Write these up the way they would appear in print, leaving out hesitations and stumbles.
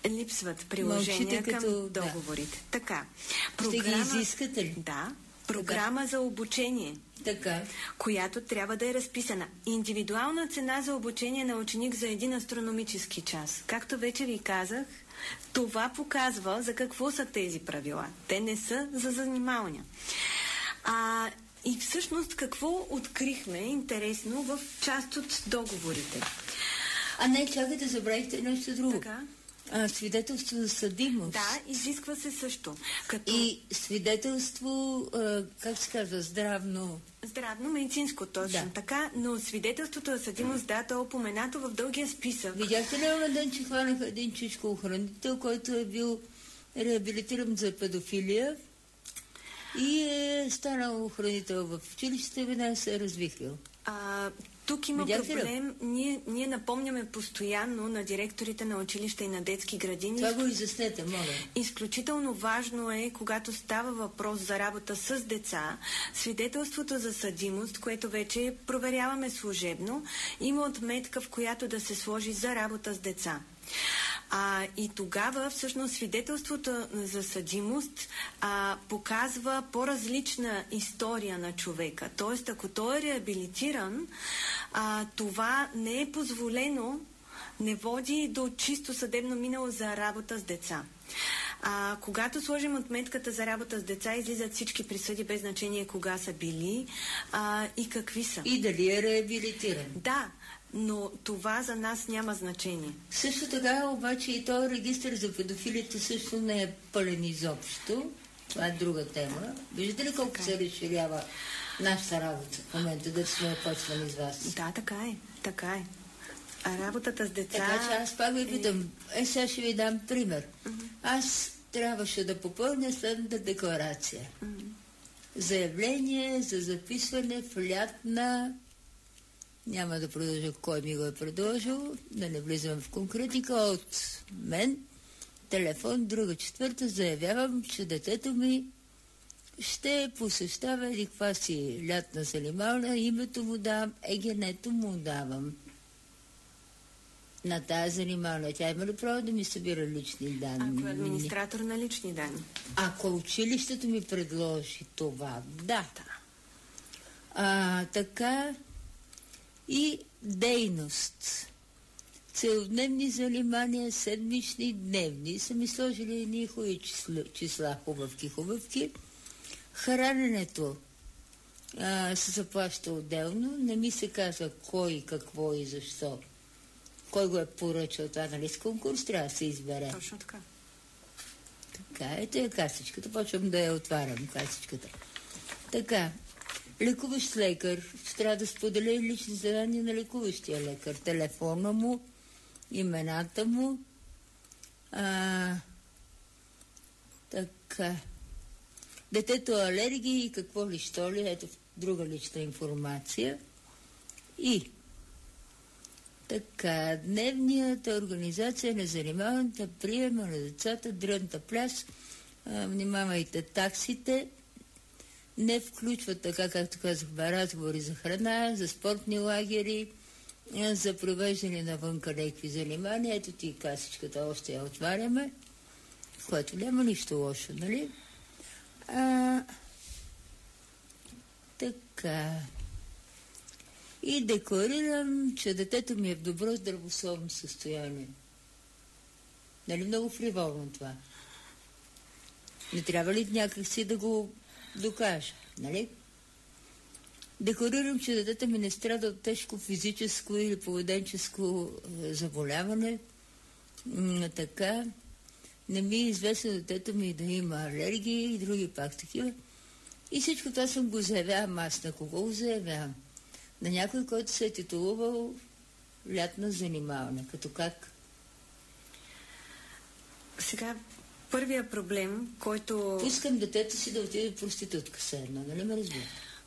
Липсват приложения към договорите. Да. Така. Ще ги изискате ли? Да. Програма за обучение, която трябва да е разписана. Индивидуална цена за обучение на ученик за един астрономически час. Както вече ви казах, това показва за какво са тези правила. Те не са за занималния. И всъщност какво открихме интересно в част от договорите? Не, чакайте, забравихте нещо друго. Така? Свидетелство за съдимост. Да, изисква се също. И свидетелство, как се казва, здравно, медицинско, точно така, но свидетелството за съдимост, то е упоменато в дългия списък. Видяхте ли на ден, че хванаха един чичко-охранител, който е бил реабилитиран за педофилия и е станал охранител в училището и веднага се е развихрил? Тук има проблем. Ние напомняме постоянно на директорите на училища и на детски градини. Това го изяснете, моля. Изключително важно е, когато става въпрос за работа с деца, свидетелството за съдимост, което вече проверяваме служебно, има отметка, в която да се сложи за работа с деца. И тогава всъщност свидетелството за съдимост показва по-различна история на човека. Тоест, ако той е реабилитиран, това не е позволено, не води до чисто съдебно минало за работа с деца. Когато сложим отметката за работа с деца, излизат всички присъди без значение кога са били и какви са. И дали е реабилитиран. Да, но това за нас няма значение. Също така, обаче, и този регистър за педофилите също не е пълен изобщо. Това е друга тема. Виждате ли колко се разширява нашата работа в момента, да сме почвани с вас? Да, така е. А работата с деца... Така че аз пак ви питам. Сега ще ви дам пример. Аз трябваше да попълня следната декларация. Заявление за записване в лятна... Няма да продължа кой ми го е предложил, да не влизам в конкретика, от мен. Телефон, друга четвърта, заявявам, че детето ми ще посещава или каква си лятна занимална, името му давам, егенето му давам. На тази занимална. Тя има ли право да ми събира лични данни? Ако е администратор на лични данни. Ако училището ми предложи това, да. Така и дейност. Целодневни занимания, седмични, дневни. Са ми сложили едни хубави числа, хубавки. Храненето се заплаща отделно. Не ми се казва кой, какво и защо. Кой го е поръчал това, нали, с конкурс трябва да се избере. Точно така. Така, ето е касичката. Почвам да я отварям, касичката. Така, лекуващ лекар. Трябва да споделя лични задания на лекуващия лекар. Телефона му, имената му. Така. Детето алергии и какво ли, що ли. Ето друга лична информация. И така, дневната организация на занимаването, приема на децата, дрънта пляс, внимавайте таксите, не включват, така както казахме, разговори за храна, за спортни лагери, за провеждане навънка някакви занимания. Ето ти касичката, още я отваряме, в което няма нищо лошо, нали? Така. И декларирам, че детето ми е в добро здравословно състояние. Нали много фриволно това? Не трябва ли някакси да го докажа, нали? Декларирам, че детето ми не страда от тежко физическо или поведенческо заболяване. Така, не ми е известно детето ми да има алергии и други пак такива. И всичко това съм го заявявам. Аз на кого го заявявам? На някой, който се е титулувал лятна занимална. Като как? Сега, първия проблем, който... Пускам детето си да отиде в проститутка все едно, нали ме разбира?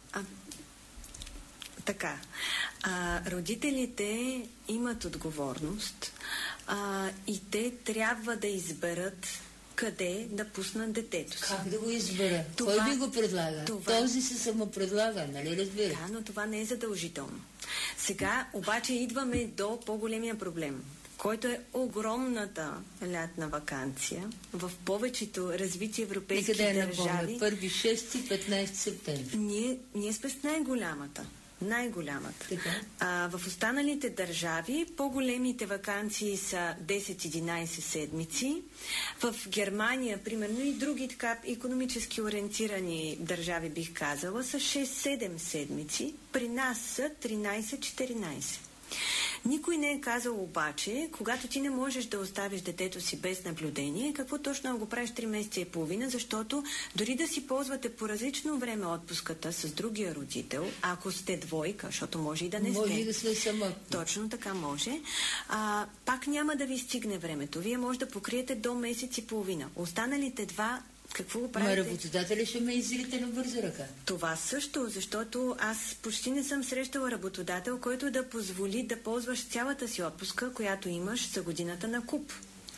Така. Родителите имат отговорност и те трябва да изберат къде да пуснат детето си. Как да го избера? Кой би го предлага? Този се самопредлага, нали разбира? Да, но това не е задължително. Сега обаче идваме до по-големия проблем. който е огромната лятна ваканция в повечето развити европейски държави. 1, 6, 15 септември. Ние сме с най-голямата. Така. В останалите държави по-големите ваканции са 10-11 седмици. В Германия, примерно, и други така икономически ориентирани държави, бих казала, са 6-7 седмици. При нас са 13-14. Никой не е казал обаче, когато ти не можеш да оставиш детето си без наблюдение, какво точно го правиш 3 месеца и половина, защото дори да си ползвате по различно време отпуската с другия родител, ако сте двойка, защото може и да не сте. Може и да сте самотни. Точно така може. Пак няма да ви стигне времето. Вие може да покриете до месец и половина. Останалите два какво го правите? Работодателя ще ме изрите на бърза ръка. Това също, защото аз почти не съм срещала работодател, който да позволи да ползваш цялата си отпуска, която имаш за годината на куп.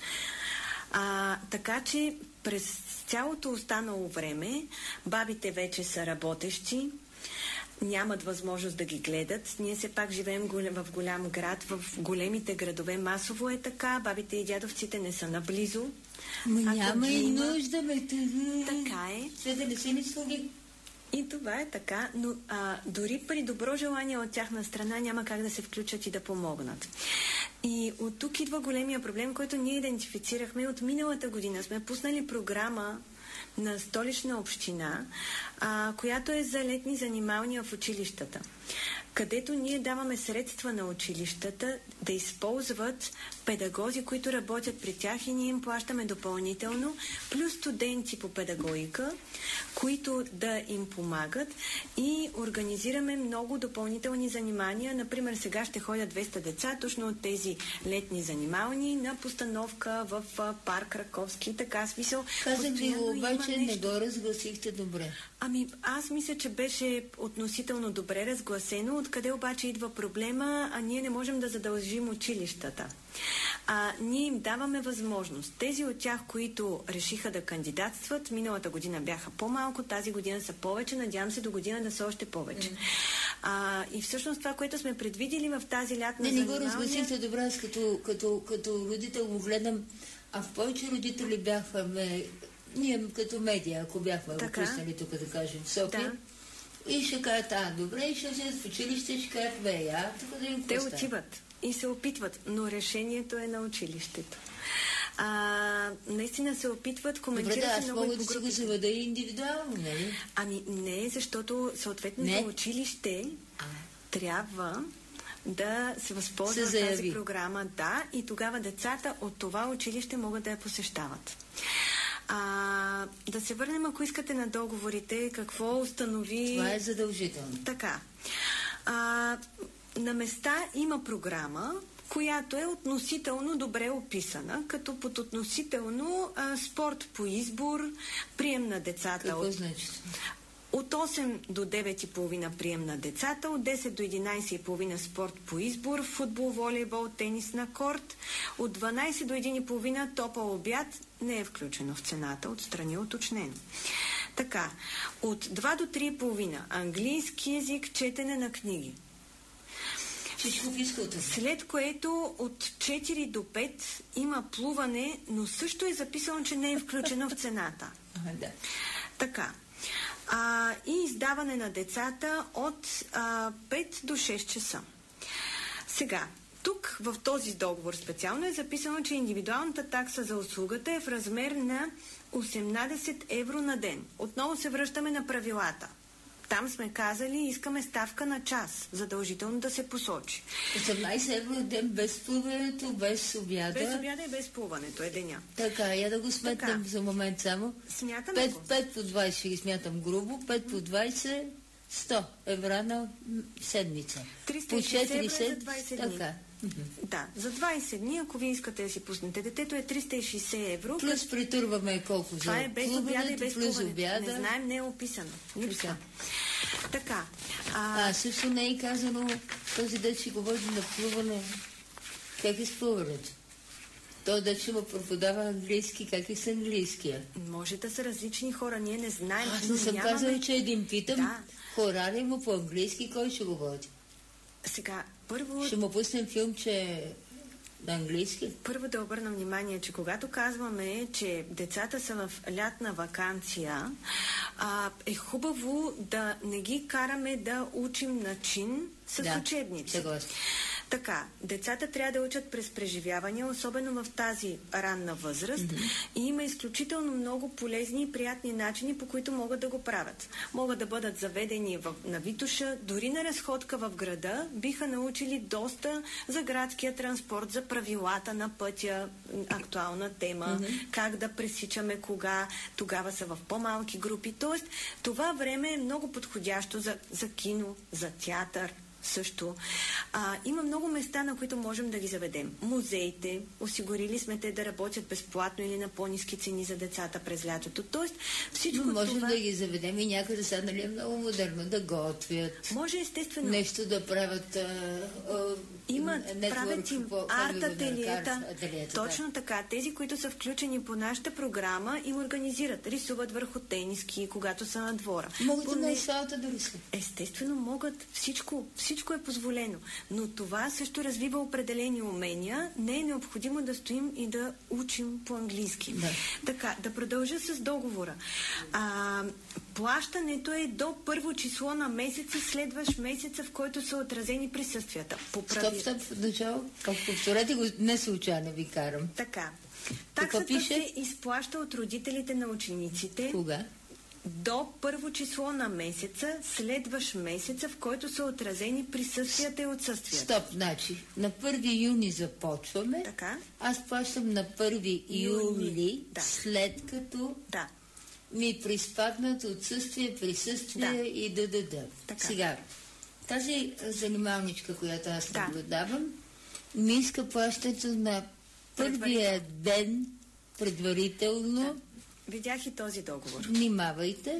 Така че през цялото останало време бабите вече са работещи, нямат възможност да ги гледат. Ние все пак живеем в голям град, в големите градове масово е така, бабите и дядовците не са наблизо. Няма и нужда, Така е. Все да не си ни слуги. И това е така, но дори при добро желание от тяхна страна няма как да се включат и да помогнат. И от тук идва големия проблем, който ние идентифицирахме от миналата година. Сме пуснали програма на Столична община, която е за летни занималния в училищата, където ние даваме средства на училищата да използват педагози, които работят при тях и ние им плащаме допълнително, плюс студенти по педагогика, които да им помагат и организираме много допълнителни занимания. Например, сега ще ходят 200 деца точно от тези летни занимални на постановка в парк Раковски. Така смисъл. Казах ви го, обаче не го разгласихте добре. Аз мисля, че беше относително добре разгласено. Откъде обаче идва проблема? Ние не можем да задължим училищата. Ние им даваме възможност. Тези от тях, които решиха да кандидатстват, миналата година бяха по-малко, тази година са повече, надявам се до година да са още повече. И всъщност това, което сме предвидели в тази лятна занималния... Не го разгласихте добре, аз като родител го гледам, а в повече родители бяха ние като медия, ако бяхме го пуснали тук, да кажем, в София, и ще кажат, добре, и ще вземат в училище, ще кажат, тук да им те отиват и се опитват, но решението е на училището. Наистина се опитват, коментират се много и по групите. Добре, аз мога да си го заведа и индивидуално, нали? Не, защото съответното училище трябва да се възползва от тази програма, и тогава децата от това училище могат да я посещават. Да се върнем, ако искате, на договорите, какво установи... Това е задължително. Така. На места има програма, която е относително добре описана, като под относително спорт по избор, прием на децата. Какво значи? От 8 до 9,5 прием на децата, от 10 до 11,5 спорт по избор, футбол, волейбол, тенис на корт, от 12 до 1,5 топъл обяд, не е включено в цената, отстрани уточнено. Така, от 2 до 3,5 английски език, четене на книги. След което от 4 до 5 има плуване, но също е записано, че не е включено в цената. Така. И издаване на децата от 5 до 6 часа. Сега, тук в този договор специално е записано, че индивидуалната такса за услугата е в размер на 18 евро на ден. Отново се връщаме на правилата. Там сме казали, искаме ставка на час, задължително да се посочи. 18 евро на ден без плуването, без обяда. Без обяда и без плуването е деня. Така, я да го сметнем за момент само. Смятаме 5 по 20 ще ги смятам грубо, 5 по 20, 100 евро на седмица. 360 евро за 20 дни. Така. Да, за 20 дни, ако вие искате да си пуснете детето, е 360 евро. Плюс притурваме колко за това е без обяда и без плуването. Обяда. Не знаем, не е описано. Така. Също не е казано този дет ще говори на плуване. Как е с плуването? Той дет ще му преподава английски. Как е с английския? Може да са различни хора, ние не знаем. Аз не съм казала, че един питам. Хорари му по английски, кой ще го води? Сега, първо... Ще му пуснем филм, че на английски? Първо да обърна внимание, че когато казваме, че децата са в лятна ваканция, е хубаво да не ги караме да учим начин с учебници. Съгласен. Така, децата трябва да учат през преживявания, особено в тази ранна възраст, и има изключително много полезни и приятни начини, по които могат да го правят. Могат да бъдат заведени на Витоша, дори на разходка в града, биха научили доста за градския транспорт, за правилата на пътя, актуална тема, как да пресичаме кога, тогава са в по-малки групи. Тоест, това време е много подходящо за кино, за театър. Също. Има много места, на които можем да ги заведем. Музеите, осигурили сме те да работят безплатно или на по-ниски цени за децата през лятото. Тоест, всичко това... Можем да ги заведем и някъде сега, нали, е много модерно да готвят. Може, естествено. Нещо да правят... правят им арт-ателиета. Точно така. Тези, които са включени по нашата програма, им организират. Рисуват върху тениски, когато са на двора. Могат на асфалта да рисуват. Естествено могат. Всичко е позволено. Но това също развива определени умения. Не е необходимо да стоим и да учим по-английски. Да. Така, да продължа с договора. Плащането е до първо число на месец и следващ месеца, в който са отразени присъствията. Стоп, начало. Повторете го, не случайно ви карам. Така. Таксата се изплаща от родителите на учениците. Кога? До първо число на месеца, следващ месеца, в който са отразени присъствията и отсъствията. Стоп, значи, на 1 юни започваме. Така. Аз плащам на 1 юли, след като ми приспаднат отсъствие, присъствие и да. Сега, тази занималничка, която аз наблюдавам, ми иска плащането на първия ден предварително. Видях и този договор. Внимавайте.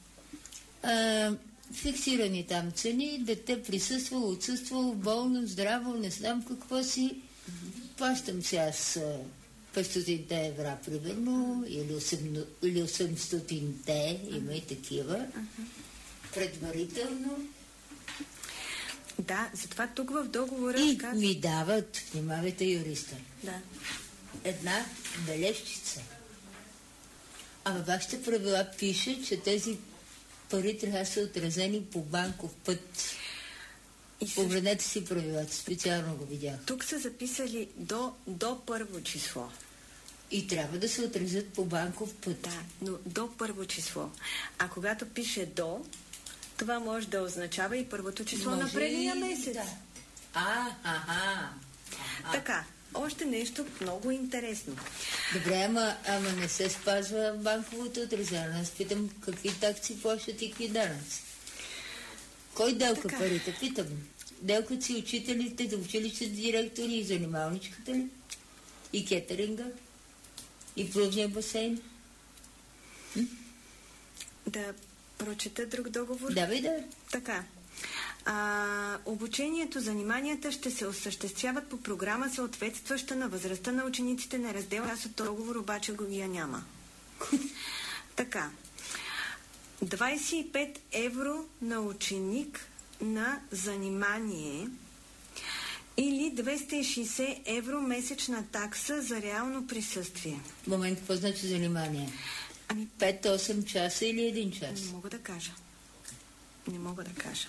Фиксирани там цени, дете присъствало, отсъствало, болно, здраво, не знам какво си. Плащам се аз 500 евро, примерно, или 800, има и такива. Предварително. Да, затова тук в договора... И ми дават, внимавайте юриста, една бележчица. А във вашите правила пише, че тези пари трябва да са отразени по банков път. Погледнете си правилата, специално го видях. Тук са записали до първо число. И трябва да се отразят по банков път. Да, но до първо число. А когато пише до, това може да означава и първото число на предния месец. Така. Още нещо много интересно. Добре, ама не се спазва банковото отразяване. Аз питам какви такси плащат и какви данъци. Кой делка парите? Питам. Делкат си учителите, училищните директори и занималничката ли? И кетеринга? И плувния басейн? Да прочета друг договор? Да. Така. Обучението, заниманията ще се осъществяват по програма, съответстваща на възрастта на учениците на раздел. Аз от договор обаче го няма. Така. 25 евро на ученик на занимание или 260 евро месечна такса за реално присъствие. Момент, какво значи занимание? 5-8 часа или 1 час? Не мога да кажа.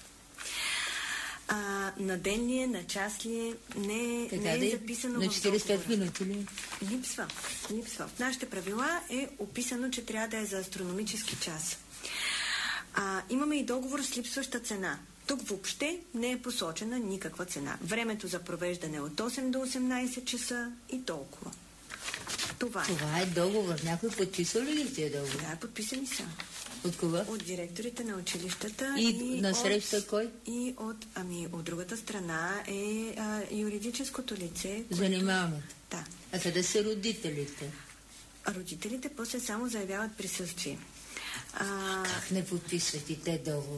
На ден ли е, на час ли е, не е записано на 45 минути ли? Липсва. В нашите правила е описано, че трябва да е за астрономически час. Имаме и договор с липсваща цена. Тук въобще не е посочена никаква цена. Времето за провеждане е от 8 до 18 часа и толкова. Това е договор. Някой подписал ли ги тия договор? Да, подписани са. От кога? От директорите на училищата. И насреща кой? И от другата страна е юридическото лице. Занимаваме. Да. А къде са родителите? Родителите после само заявяват присъствие. Как не подписват и те договор?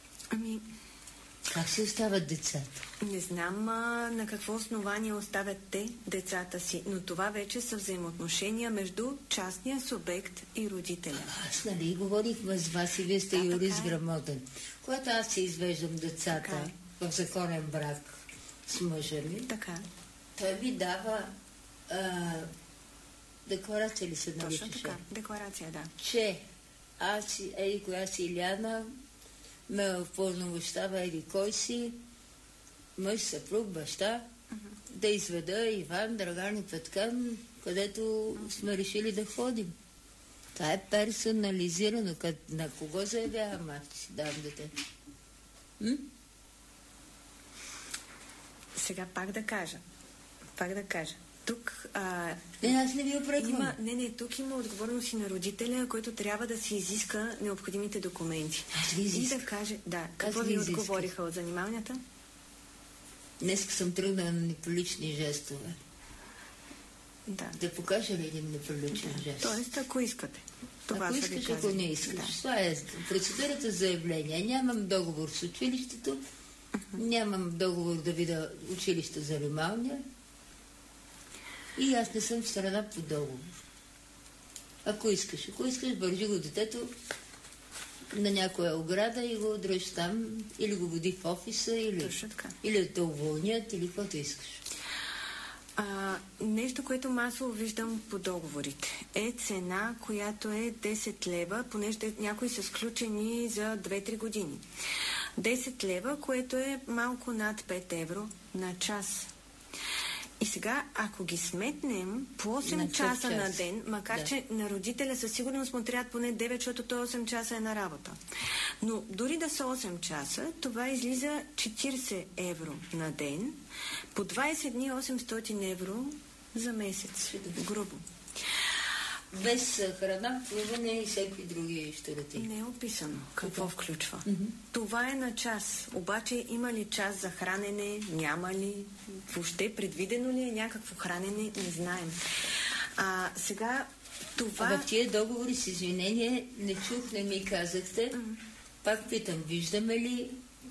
Как се остават децата? Не знам на какво основание оставят те децата си, но това вече са взаимоотношения между частния субект и родителя. Аз говорихме с вас и вие сте юрист грамотен. Когато аз си извеждам децата в законен брак с мъжа ми, Той ми дава декларация ли се наричаше? Точно така, декларация, да. Че аз, коя си Иляна, ме упълномощава еди кой си, мъж, съпруг, баща, да изведа Иван, Драган и Петкан, където сме решили да ходим. Това е персонализирано. На кого заявявам аз, си давам дете? Сега пак да кажа. Тук... аз не ви опреквам. Тук има отговорност и на родителя, който трябва да си изиска необходимите документи. И да каже... Да, какво ви отговориха от заниманията? Днес съм тръгнала на неприлични жестове. Да покажа ли един неприличен жест? Тоест, ако искате. Ако искаш, ако не искаш. Това е процедурата за заявление. Нямам договор с училището, нямам договор да видя училище за ремалния и аз не съм в страна по договор. Ако искаш, бържи го детето на някоя ограда и го дръж там, или го води в офиса, или да те уволнят, или каквото искаш. Нещо, което масово виждам по договорите, е цена, която е 10 лева, понеже някои са сключени за 2-3 години. 10 лева, което е малко над 5 евро на час. И сега, ако ги сметнем по 8 часа на ден, макар че на родителя със сигурност му трябва поне 9, защото той 8 часа е на работа. Но дори да са 8 часа, това излиза 40 евро на ден, по 20 дни 800 евро за месец. Грубо. Без храна, плуване и всеки други щурати. Не е описано какво включва. Това е на час. Обаче има ли час за хранене? Няма ли? Въобще предвидено ли е някакво хранене? Не знаем. Сега това... В тия договори с извинение не чух, не ми казахте. Пак питам, виждаме ли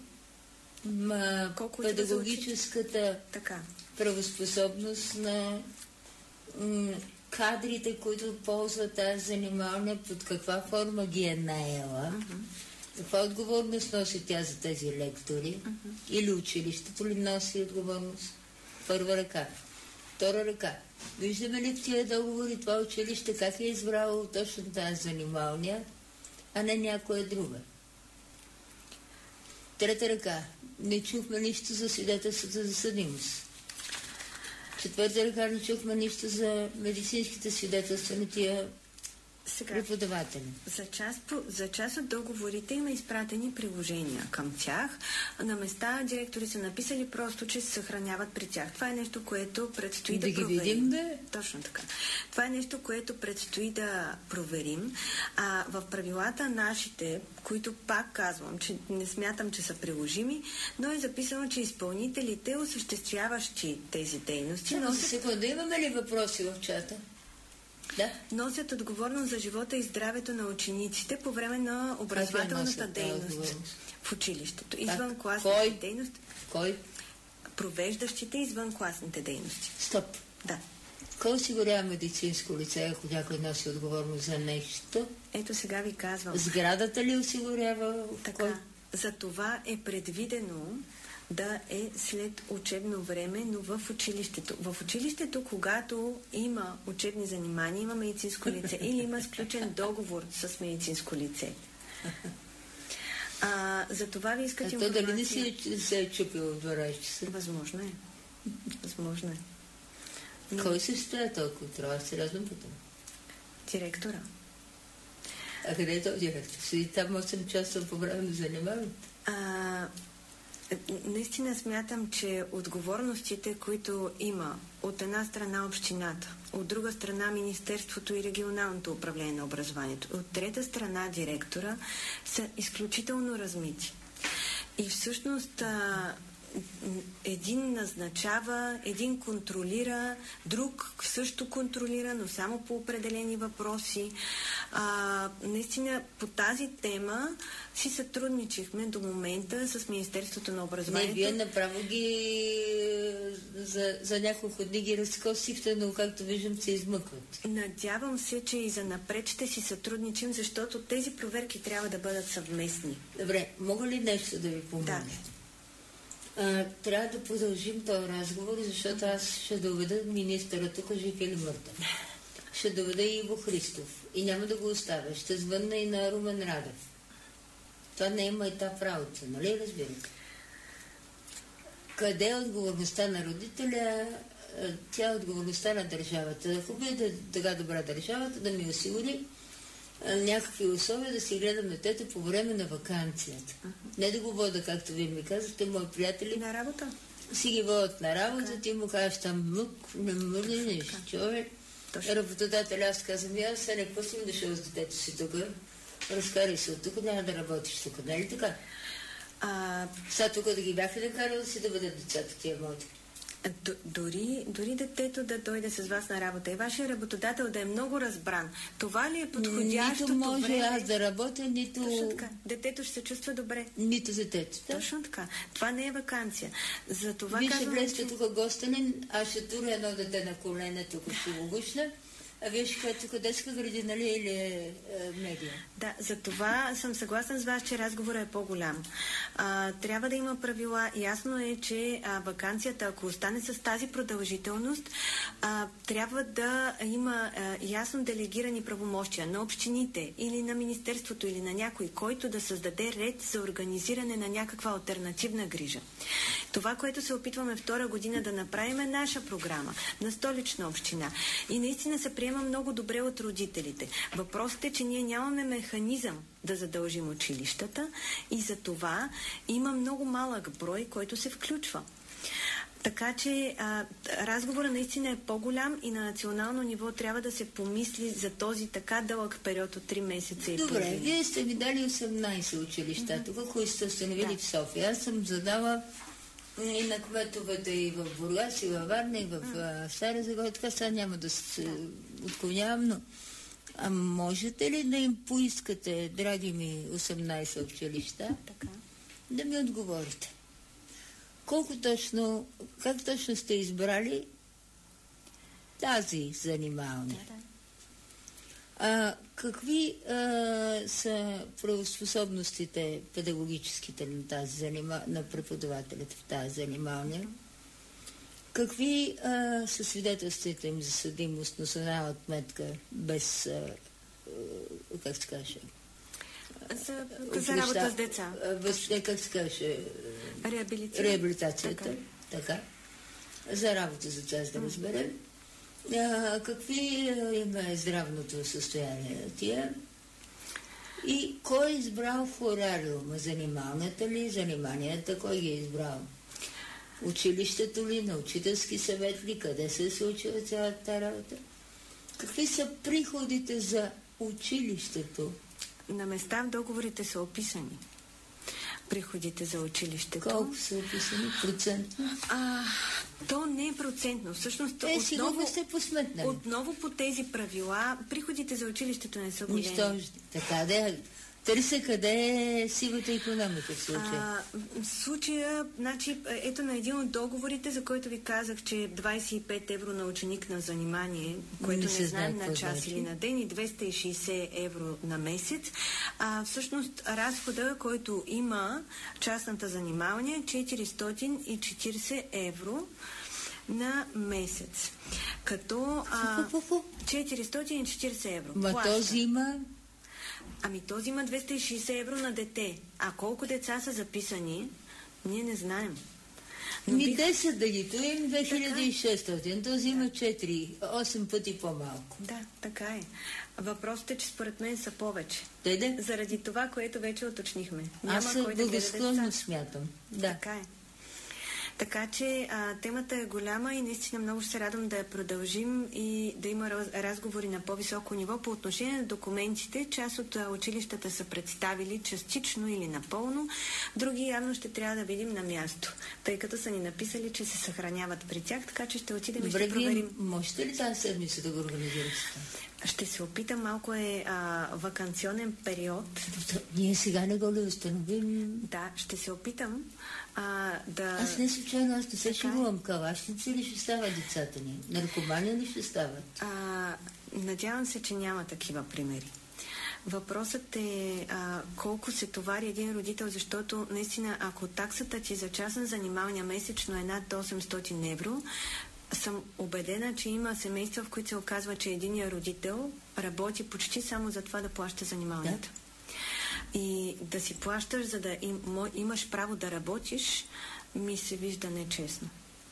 педагогическата правоспособност на кадрите, които ползват тази занималния, под каква форма ги е наела, каква отговорност носи тя за тези лектори, или училището ли носи отговорност? Първа ръка. Втора ръка. Виждаме ли в тия договори това училище как е избрало точно тази занималния, а не някоя друга? Трета ръка. Не чухме нищо за свидетелствата за съдимост. Четвърта ръка не чухме нищо за медицинските свидетелства на тия преподаватели. За част от договорите има изпратени приложения към тях. На места директори са написали просто, че се съхраняват при тях. Това е нещо, което предстои да проверим. Да ги видим, да? Точно така. Това е нещо, което предстои да проверим. В правилата нашите, които пак казвам, че не смятам, че са приложими, но е записано, че изпълнителите, осъществяващи тези дейности... Секунда, имаме ли въпроси в чата? Да. Носят отговорност за живота и здравето на учениците по време на образователната дейност в училището. Извън класните дейности. Кой? Провеждащите извън класните дейности. Стоп. Да. Кой осигурява медицинско лице, ако някой носи отговорност за нещо? Ето сега ви казвам. Сградата ли осигурява? Така. За това е предвидено да е след учебно време, но в училището. В училището, когато има учебни занимания, има медицинско лице или има сключен договор с медицинско лице. За това ви искат информация. Дали не се е чупил в 12 часа? Възможно е. Възможно е. Но... Кой се стоя толкова? Това сериозно питам. Директора. А къде е този директор? Седи там 8 часа по време на занимаването? Наистина смятам, че отговорностите, които има от една страна общината, от друга страна Министерството и регионалното управление на образованието, от трета страна директора, са изключително размити. И всъщност един назначава, един контролира, друг също контролира, но само по определени въпроси. Наистина по тази тема си сътрудничихме до момента с Министерството на образованието. Не, вие направо ги за няколко дни ги разкосихте, но както виждам се измъкват. Надявам се, че и за напред ще си сътрудничим, защото тези проверки трябва да бъдат съвместни. Добре, мога ли нещо да ви помогна? Да. Трябва да продължим този разговор, защото аз ще доведа министъра тук, жив или мъртъв. Ще доведа и Иво Христов. И няма да го оставя. Ще звънна и на Румен Радев. Това не има етап работа, нали разбирате? Къде е отговорността на родителя? Тя е отговорността на държавата. Хубаво е да така добра държавата да ми осигури някакви условия да си гледам детето по време на ваканцията. Не да го вода, както вие ми казвате, мои приятели. На работа? Си ги водят на работа, ти му кажеш там мък, не мърдиш, човек. Работодател, аз казвам, аз се не пуснем да шел с детето си тук. Разкарай се от тук, няма да работиш тук, нали така? Сега тук да ги бяха да карали си да бъдат децата тия моите. Дори детето да дойде с вас на работа и вашия работодател да е много разбран, това ли е подходящото време? Нито може аз да работя, нито... Точно така. Детето ще се чувства добре. Нито детето. Да? Точно така. Това не е ваканция. За това вие ще влезете тук гостенин, аз ще туря едно дете на колене, тук ще го гушна. А вие ще кажете тук детска градина ли или медия? Да, за това съм съгласна с вас, че разговорът е по-голям. Трябва да има правила. Ясно е, че ваканцията, ако остане с тази продължителност, трябва да има ясно делегирани правомощия на общините или на министерството или на някой, който да създаде ред за организиране на някаква алтернативна грижа. Това, което се опитваме втора година да направим, е наша програма на Столична община. И наистина се приема много добре от родителите. Въпросът е, че ние нямаме механизъм да задължим училищата и за това има много малък брой, който се включва. Така че разговорът наистина е по-голям и на национално ниво трябва да се помисли за този така дълъг период от 3 месеца и половина. Добре, вие сте ви дали 18 училища, тук, които сте установили в София. Аз съм задала и на кметовете и в Бургас, и във Варна, и в Стара Загора. Така сега няма да се отклонявам, но можете ли да им поискате, драги ми 18 училища, да ми отговорите? Как точно сте избрали тази занималня? Какви са правоспособностите педагогическите на преподавателите в тази занималня? Какви са свидетелствата им за съдимост, но се дават метка без, как се каже? За работа с деца. Как се каже? Реабилитацията. Така. За работа с деца, за да разберем. Какви има здравното състояние на тия? И кой е избрал хорариума? Занималната ли? Заниманията? Кой ги е избрал? Училището ли? На учителски съвет ли? Къде се е случила цялата работа? Какви са приходите за училището? На места в договорите са описани приходите за училището. Колко са описани? Процентно? То не е процентно. Всъщност, отново по тези правила, приходите за училището не са големи. Нищожни. Така да търся къде е сивата икономика в случая. В случая, значи, ето на един от договорите, за който ви казах, че 25 евро на ученик на занимание, което не знаем на час или на ден, и 260 евро на месец. Всъщност, разхода, който има частната занималния, е 440 евро на месец. Като 440 евро. Този има... този има 260 евро на дете. А колко деца са записани, ние не знаем. 10 да ги туем, 2600. Този има 8 пъти по-малко. Да, така е. Въпросът е, че според мен са повече. Деде? Заради това, което вече уточнихме. Аз благосклонно смятам. Да. Така е. Така че темата е голяма и наистина много ще се радвам да я продължим и да има разговори на по-високо ниво. По отношение на документите, част от училищата са представили частично или напълно, други явно ще трябва да видим на място, тъй като са ни написали, че се съхраняват при тях, така че ще отидем и ще проверим. Можете ли тази седмица да го организирате? Ще се опитам, малко е ваканционен период. Ние сега не го ли установим? Да, ще се опитам да... Аз не случайно, аз не се шегувам. Калашници ли ще стават децата ни? Наркомани ли ще стават? Надявам се, че няма такива примери. Въпросът е колко се товари един родител, защото наистина, ако таксата ти за частна занималния месечно е над 800 евро, съм убедена, че има семейства, в които се оказва, че единият родител работи почти само за това да плаща занималнията. Да. И да си плащаш, за да имаш право да работиш, ми се вижда нечестно.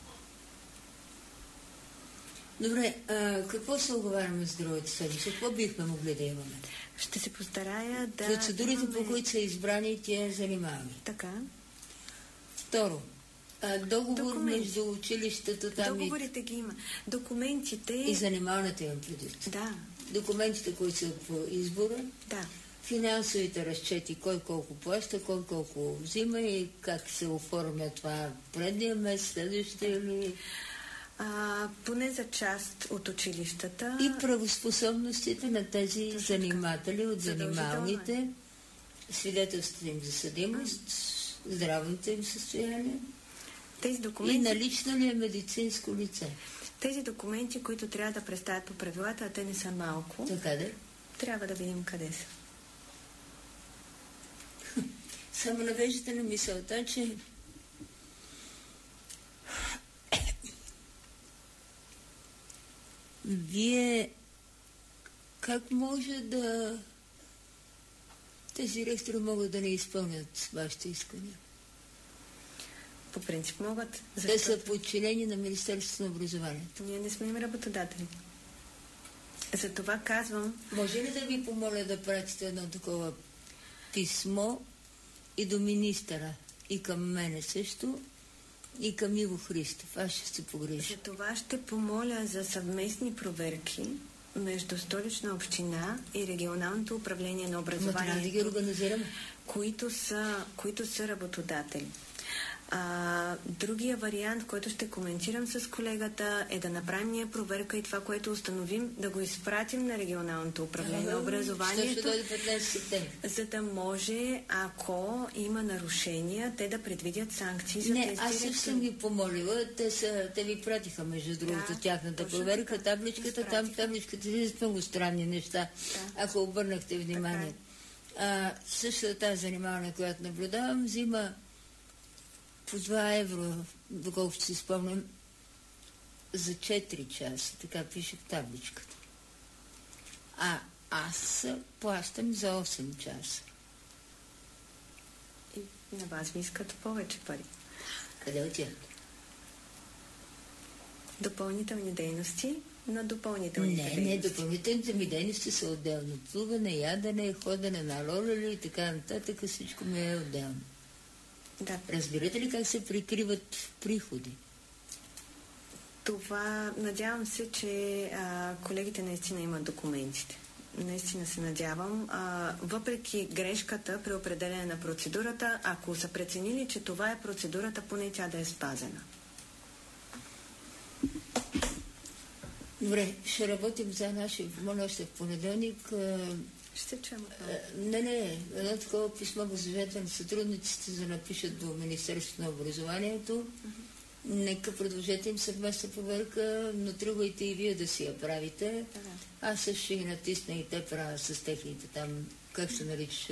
Добре, какво се оговаряме с другата седмица? Какво бихме могли да имаме? Ще се постарая да... Процедурите, по които са избрани, тия занимаваме. Така. Второ, договор между училищата там. Договорите ги има. Документите... И занималната имам предвид. Да. Документите, които са по избора. Да. Финансовите разчети, кой колко плаща, кой колко взима и как се оформя това предния месец, следващия или... Поне за част от училищата. И правоспособностите на тези заниматели от занималните, свидетелствата им за съдимост, здравното им състояние. Тези документи... И налично ли е медицинско лице? Тези документи, които трябва да представят по правилата, а те не са малко. Така да? Трябва да видим къде са. Само навеждате на мисълта, че вие как може да тези ректори могат да не изпълнят вашите искания? По принцип могат. Те са подчинени на Министерството на образованието. Ние не сме им работодатели. За това казвам... Може ли да ви помоля да пратите едно такова писмо и до министъра, и към мене също, и към Иво Христов? Аз ще се погрижа. За това ще помоля за съвместни проверки между Столична община и регионалното управление на образованието, да ги организираме, които са работодатели. Другия вариант, който ще коментирам с колегата, е да направим ние проверка и това, което установим, да го изпратим на регионалното управление на образованието, за да може, ако има нарушения, те да предвидят санкции за тези директори. Аз също съм ги помолила. Те ви пратиха, между другото, тяхната проверка, така, табличката, там табличката ви са много странни неща, ако обърнахте внимание. Същата тази занимаване, която наблюдавам, взима по 2 евро, доколкото си спомням, за 4 часа. Така пише в табличката. А аз плащам за 8 часа. И на вас ви искат повече пари. Къде отиват? Допълнителни дейности на допълнителните дейности. Не, допълнителните ми дейности са отделно. Плуване, ядене, ходене на лолели и така нататък. Всичко ми е отделно. Да. Разбирате ли как се прикриват приходи? Това, надявам се, че колегите наистина имат документите. Наистина се надявам. Въпреки грешката при определене на процедурата, ако са преценили, че това е процедурата, поне тя да е спазена. Добре, ще работим за наши, моля още в понеделник. Ще чуем. Едно такова писмо възложете на сътрудниците да напишат до Министерството на образованието. Нека предложете им съвместна проверка, но тръгвайте и вие да си я правите. Аз също ще ги натисна и те правя с техните там, как се наричаш?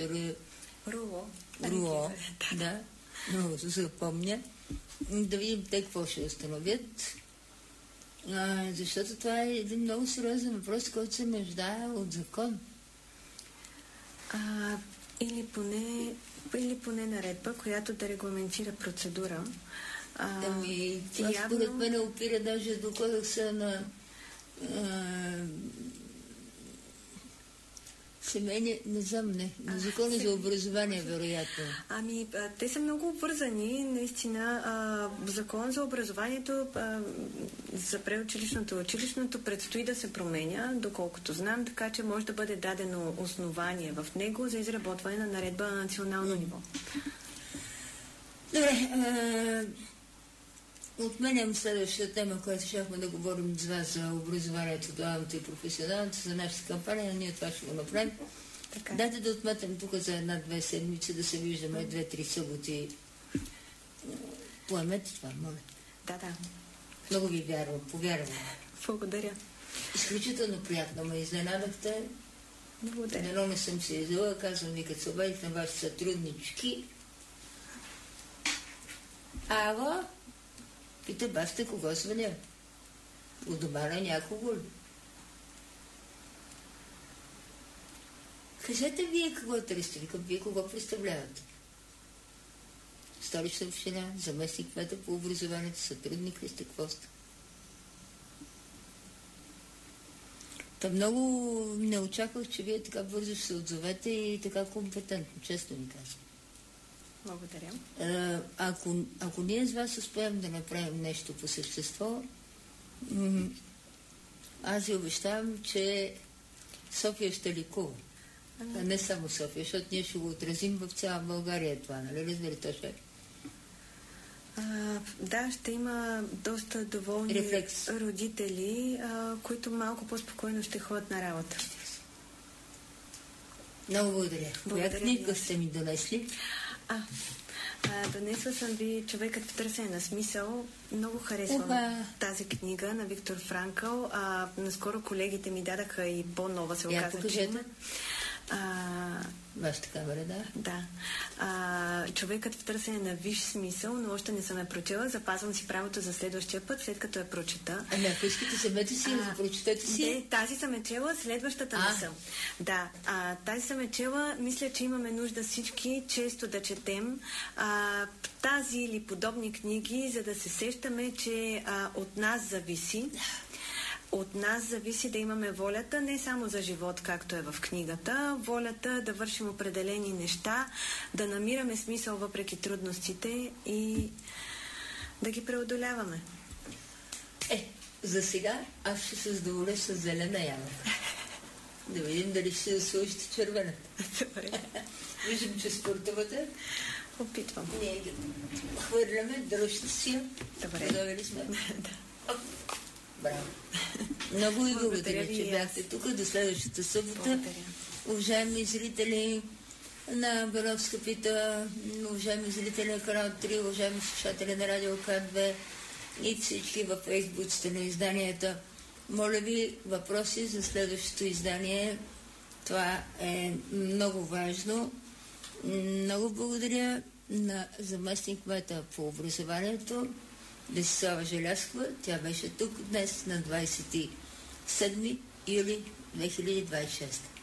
Руло. Да, много се запомня. Да видим те какво ще установят. Защото това е един много сериозен въпрос, който се нуждае от закон. Или поне наредба, която да регламентира процедура. Това според мен опира даже до кодекса на семейни, не знам, на закона за образование, вероятно. Те са много обвързани, наистина. Закон за образованието за преучилищното и училищното предстои да се променя, доколкото знам, така че може да бъде дадено основание в него за изработване на наредба на национално ниво. Добре, отменям следващата тема, която щяхме да говорим с вас за образованието, дуалното и професионалното, за нашата кампания, ние това ще го направим. Дайте да отметам тук за 1-2 седмици, да се виждаме 2-3 съботи. Поемете това, моля. Да. Много ви вярвам, повярвам. Благодаря. Изключително приятно ме изненадахте. Благодаря. Дано не съм се издала, казвам ви, като се обадих на вашите сътруднички. Ало? Пита баста, кого звъня? У дома на някого ли? Кажете вие какво търсите, викам, вие кого представлявате? Столична община, заместник кмета по образованието, сътрудник ли сте, какво сте? Та много не очаквах, че вие така бързо ще се отзовете и така компетентно, честно ви казвам. Благодаря. Ако ние с вас успеем да направим нещо по същество, аз ви обещавам, че София ще ликува. А не само София, защото ние ще го отразим в цяла България това, нали? Разбери, точно. Да, ще има доста доволни родители, които малко по-спокойно ще ходят на работа. Много благодаря. Коя книга сте ми донесли? Донесла съм ви "Човекът в търсене на смисъл". Много харесвам тази книга на Виктор Франкъл. Наскоро колегите ми дадаха и по-нова, се оказа, че има. Вашата камера, да? Да. "Човекът в търсене на висш смисъл", но още не съм я прочела. Запазвам си правото за следващия път, след като я прочета. Ако искате, вземете си да прочетете си. Не, тази съм я чела, следващата не съм. Да, тази съм я чела. Мисля, че имаме нужда всички често да четем тази или подобни книги, за да се сещаме, че от нас зависи. От нас зависи да имаме волята не само за живот, както е в книгата, волята да вършим определени неща, да намираме смисъл въпреки трудностите и да ги преодоляваме. За сега аз ще се задоволя с зелена яма. Да видим дали ще се сложите червената. Добре. Виждам, че спортувате. Опитвам. Ние ги хвърляме, дръжте си. Добре. Готови ли сме? Да. Браво. Много ви благодаря, че бяхте тук. До следващата събота. Благодаря. Уважаеми зрители на Беловска пита, уважаеми зрители на Канал 3, уважаеми слушатели на Радио К2 и всички във фейсбуците на изданията. Моля ви, въпроси за следващото издание. Това е много важно. Много благодаря на заместник кмета по образованието Десислава Желязкова. Тя беше тук днес на 27 юли 2026.